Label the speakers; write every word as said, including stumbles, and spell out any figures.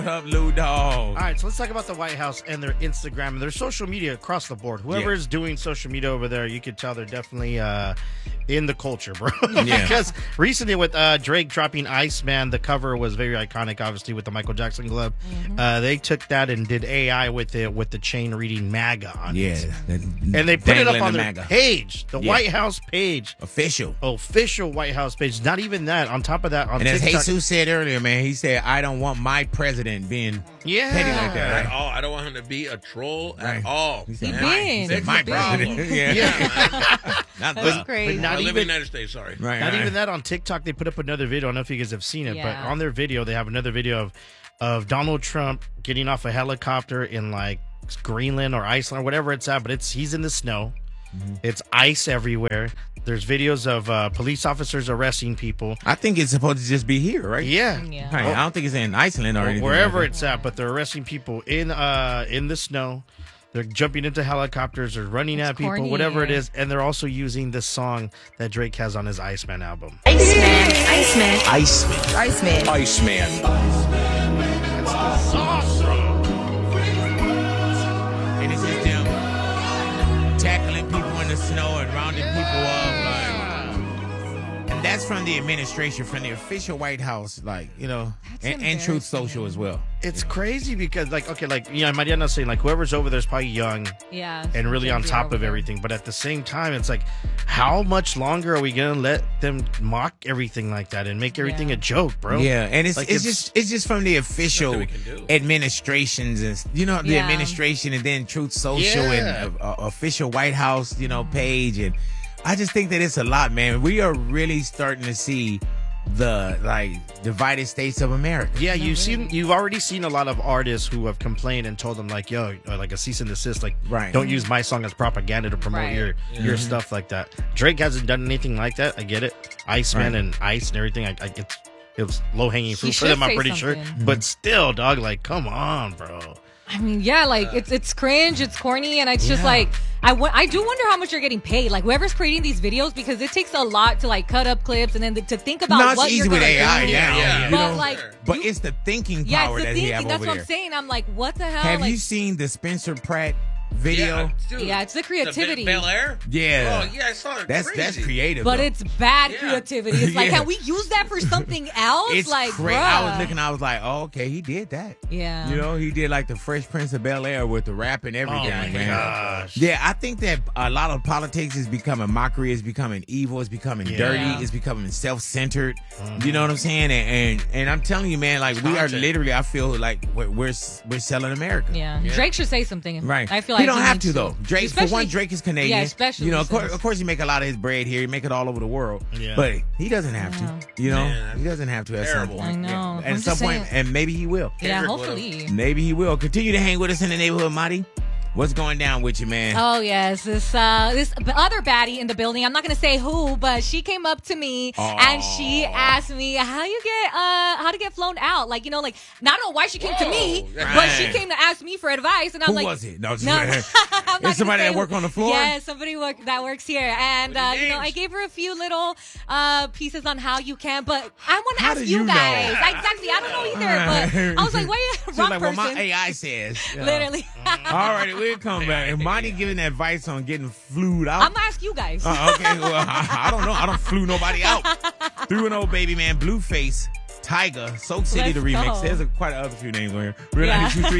Speaker 1: up, Lou Dog?
Speaker 2: All right, so let's talk about the White House and their Instagram and their social media across the board. Whoever
Speaker 1: Yeah.
Speaker 2: is doing social media over there, you can tell they're definitely uh, in the culture, bro.
Speaker 1: Yeah.
Speaker 2: Because recently with uh, Drake dropping Iceman, the cover was very iconic, obviously, with the Michael Jackson glove.
Speaker 1: Mm-hmm.
Speaker 2: Uh, they took that and did A I with it, with the chain reading MAGA on
Speaker 1: Yeah.
Speaker 2: it.
Speaker 1: that-
Speaker 2: And they put it up
Speaker 1: dangling
Speaker 2: on
Speaker 1: the
Speaker 2: their
Speaker 1: MAGA.
Speaker 2: page, the
Speaker 1: Yeah.
Speaker 2: White House page.
Speaker 1: Official.
Speaker 2: Official White House page. Not even that. On top of that, on
Speaker 1: And as
Speaker 2: TikTok.
Speaker 1: Jesus said earlier, man, he said, I don't want my president being
Speaker 2: Yeah.
Speaker 1: petty like that,
Speaker 3: At
Speaker 1: right?
Speaker 3: all. I don't want him to be a troll
Speaker 1: Right.
Speaker 3: at all.
Speaker 1: He said,
Speaker 4: He
Speaker 1: my,
Speaker 4: been.
Speaker 1: he said,
Speaker 4: He
Speaker 1: my
Speaker 4: been.
Speaker 1: president. yeah.
Speaker 3: Yeah, man.
Speaker 1: Not
Speaker 4: That's
Speaker 1: the-
Speaker 4: crazy.
Speaker 2: But not
Speaker 3: I live in
Speaker 2: even-
Speaker 3: the United States. Sorry.
Speaker 1: Right,
Speaker 2: Not
Speaker 1: right.
Speaker 2: even that. On TikTok, they put up another video. I don't know if you guys have seen it,
Speaker 4: Yeah.
Speaker 2: but on their video, they have another video of of Donald Trump getting off a helicopter in like Greenland or Iceland or whatever it's at. But it's he's in the snow.
Speaker 1: Mm-hmm.
Speaker 2: It's ice everywhere. There's videos of uh, police officers arresting people.
Speaker 1: I think it's supposed to just be here, right?
Speaker 2: Yeah,
Speaker 4: Yeah.
Speaker 1: Right. I don't think it's in Iceland or
Speaker 2: Or
Speaker 1: anything.
Speaker 2: wherever
Speaker 1: like
Speaker 2: it's at. But they're arresting people in uh in the snow. They're jumping into helicopters. They're running
Speaker 4: It's
Speaker 2: at people,
Speaker 4: corny.
Speaker 2: whatever it is, and they're also using this song that Drake has on his Iceman album.
Speaker 5: Iceman, Iceman,
Speaker 1: that. Iceman.
Speaker 5: Iceman.
Speaker 1: Iceman. And it's just them tackling people in the snow and rounding people up, like. And that's from the administration, from the official White House, like, you know,
Speaker 4: That's
Speaker 1: and, and Truth Social as well.
Speaker 2: It's crazy because, like, okay, like, you know, Mariana's saying, like, whoever's over there is probably young
Speaker 4: Yeah.
Speaker 2: and really on
Speaker 4: Gen Z
Speaker 2: top
Speaker 4: over
Speaker 2: of
Speaker 4: there.
Speaker 2: everything. But at the same time, it's like, how much longer are we going to let them mock everything like that and make everything
Speaker 4: Yeah.
Speaker 2: a joke, bro?
Speaker 1: Yeah, and it's,
Speaker 2: Like,
Speaker 1: it's
Speaker 2: it's-
Speaker 1: just it's just from the official
Speaker 3: Nothing we can do.
Speaker 1: administrations and you know the
Speaker 4: Yeah.
Speaker 1: administration and then Truth Social
Speaker 2: Yeah.
Speaker 1: and uh, uh, official White House you know page, and I just think that it's a lot, man. We are really starting to see the like divided states of America.
Speaker 2: Yeah, you've seen, you've already seen a lot of artists who have complained and told them, like, yo, or like a cease and desist, like,
Speaker 1: Right.
Speaker 2: don't use my song as propaganda to promote
Speaker 4: Right.
Speaker 2: your your stuff like that. Drake hasn't done anything like that. I get it. Iceman
Speaker 1: Right.
Speaker 2: and Ice and everything. I, I it's, it was low hanging fruit for
Speaker 4: should
Speaker 2: them. I'm
Speaker 4: say
Speaker 2: pretty sure,
Speaker 4: something.
Speaker 2: but still, dog, like, come on, bro.
Speaker 4: I mean, yeah, like it's it's cringe, it's corny, and it's just
Speaker 2: Yeah.
Speaker 4: like I wa- I do wonder how much you're getting paid. Like whoever's creating these videos, because it takes a lot to like cut up clips and then to think about
Speaker 1: No, it's
Speaker 4: what
Speaker 1: easy
Speaker 4: you're
Speaker 1: with
Speaker 4: gonna
Speaker 1: A I
Speaker 4: do.
Speaker 1: now,
Speaker 3: Yeah.
Speaker 1: you
Speaker 4: But
Speaker 1: know?
Speaker 4: like,
Speaker 1: But
Speaker 4: you-
Speaker 1: it's the thinking
Speaker 4: yeah,
Speaker 1: power
Speaker 4: it's the
Speaker 1: that he
Speaker 4: thinking.
Speaker 1: have
Speaker 4: That's
Speaker 1: over
Speaker 4: what
Speaker 1: there.
Speaker 4: I'm saying. I'm like, what the hell?
Speaker 1: Have
Speaker 4: like,
Speaker 1: you seen the Spencer Pratt video?
Speaker 3: dude.
Speaker 4: Yeah, it's the creativity.
Speaker 3: Bel Air?
Speaker 1: Yeah.
Speaker 3: Oh, yeah, I saw it.
Speaker 1: That's
Speaker 3: Crazy.
Speaker 1: that's creative.
Speaker 4: But
Speaker 1: though.
Speaker 4: it's bad
Speaker 3: Yeah.
Speaker 4: creativity. It's like,
Speaker 1: Yeah.
Speaker 4: can we use that for something else?
Speaker 1: It's
Speaker 4: like,
Speaker 1: great.
Speaker 4: bruh.
Speaker 1: I was looking. I was like, oh, okay, he did that.
Speaker 4: Yeah.
Speaker 1: You know, he did like the Fresh Prince of Bel Air with the rap and
Speaker 2: Oh
Speaker 1: everything,
Speaker 2: my
Speaker 1: man.
Speaker 2: gosh.
Speaker 1: Yeah, I think that a lot of politics is becoming mockery, is becoming evil, it's becoming
Speaker 2: Yeah.
Speaker 1: dirty, it's becoming self-centered. You know what I'm saying? And, and and I'm telling you, man, like we are
Speaker 3: Content.
Speaker 1: literally. I feel like we're we're, we're selling America.
Speaker 4: Yeah. Drake should say something.
Speaker 1: Right.
Speaker 4: I feel like
Speaker 1: he don't have
Speaker 4: needs
Speaker 1: to though. Drake for one,
Speaker 4: Especially-
Speaker 1: Drake is Canadian.
Speaker 4: Yeah, especially
Speaker 1: you know, of course,
Speaker 4: since-
Speaker 1: of course, he make a lot of his bread here. He make it all over the world.
Speaker 2: Yeah.
Speaker 1: But he doesn't have
Speaker 4: Yeah.
Speaker 1: to. You know,
Speaker 3: Man,
Speaker 1: he doesn't have to at
Speaker 3: terrible.
Speaker 1: some point.
Speaker 4: I know.
Speaker 1: Yeah.
Speaker 4: I'm
Speaker 1: At
Speaker 4: just
Speaker 1: some point,
Speaker 4: saying.
Speaker 1: and maybe he will.
Speaker 4: Yeah,
Speaker 3: Kendrick would've-
Speaker 4: hopefully.
Speaker 1: Maybe he will. Continue to hang with us in the neighborhood, Marty. What's going down with you, man?
Speaker 4: Oh yes, this uh this other baddie in the building. I'm not gonna say who, but she came up to me and she asked me how you get uh how to get flown out. Like you know, like I don't know why she came to me,
Speaker 3: Whoa,
Speaker 4: but she
Speaker 1: right.
Speaker 4: came to ask me for advice, and I'm
Speaker 1: Who
Speaker 4: like,
Speaker 1: was it? No, just
Speaker 4: No,
Speaker 1: no,
Speaker 4: I'm not
Speaker 1: It's
Speaker 4: gonna
Speaker 1: somebody
Speaker 4: say
Speaker 1: that
Speaker 4: who-
Speaker 1: work on the floor?
Speaker 4: Yeah, somebody work, that works here, and uh, you know, I
Speaker 3: names.
Speaker 4: gave her a few little uh pieces on how you can, but I want to
Speaker 1: How
Speaker 4: ask
Speaker 1: do
Speaker 4: you,
Speaker 1: you know?
Speaker 4: guys exactly. I don't know either, but I was like, why
Speaker 1: She's
Speaker 4: wrong
Speaker 1: like, well,
Speaker 4: person?
Speaker 1: my A I says. Yeah.
Speaker 4: Literally,
Speaker 1: All right, we'll come back. And Monty giving advice on getting flued out.
Speaker 4: I'm gonna ask you guys.
Speaker 1: Uh, okay, well, I, I don't know. I don't flew nobody out. Through an old baby man, Blueface, Tiger, Soak City,
Speaker 4: Let's
Speaker 1: the remix.
Speaker 4: go.
Speaker 1: There's a, quite a other few names on here. Real
Speaker 4: Yeah.
Speaker 1: ninety-two point three